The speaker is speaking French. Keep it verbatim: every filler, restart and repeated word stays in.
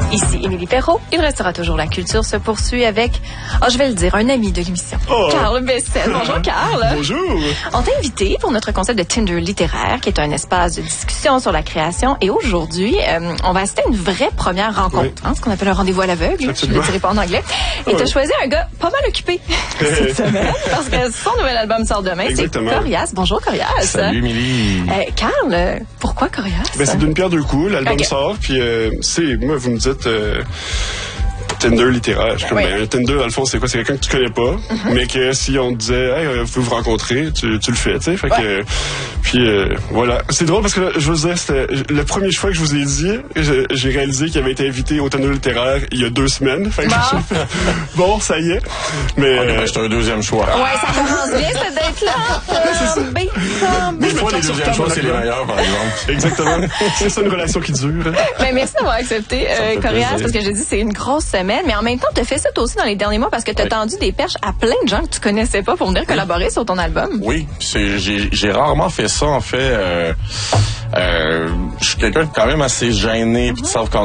Ici Émilie Perrault. Il restera toujours la culture se poursuit avec, oh, je vais le dire, un ami de l'émission. Oh. Carl Bessette. Bonjour, Carl. Bonjour. On t'a invité pour notre concept de Tinder littéraire, qui est un espace de discussion sur la création. Et aujourd'hui, euh, on va assister à une vraie première rencontre, oui. hein, ce qu'on appelle un rendez-vous à l'aveugle. Absolument. Je ne le dirai pas en anglais. Et oui. tu as choisi un gars pas mal occupé cette semaine, parce que son nouvel album sort demain. Exactement. C'est Corias. Bonjour, Corias. Salut, Émilie. Euh, Carl, euh, pourquoi Corias? Ben, c'est d'une pierre deux coups. L'album okay. sort, puis euh, c'est moi, vous me dites euh, Tinder littéraire. Je suis comme, oui. ben, un Tinder, dans le fond, c'est quoi? C'est quelqu'un que tu connais pas, mm-hmm. mais que si on te disait, hey, vous pouvez vous rencontrer, tu, tu le fais, tu sais. Fait ouais. que, puis euh, voilà. C'est drôle parce que là, je vous disais, c'était le premier choix que je vous ai dit, je, j'ai réalisé qu'il avait été invité au Tinder littéraire il y a deux semaines. Fait que bon. j'ai fait, bon, ça y est. Mais okay, euh, ben, c'est un deuxième choix. Ouais, ça commence bien cette date-là. Des fois, les deuxièmes choix, c'est les meilleurs, par exemple. Exactement. C'est ça une relation qui dure. Ben, merci d'avoir accepté, euh, Corias, parce que j'ai dit c'est une grosse semaine, mais en même temps, tu as fait ça toi aussi dans les derniers mois parce que tu as oui. tendu des perches à plein de gens que tu connaissais pas pour venir collaborer oui. sur ton album. Oui, c'est, j'ai, j'ai rarement fait ça, en fait. Euh, euh, je suis quelqu'un quand même assez gêné, mm-hmm. puis de savoir quand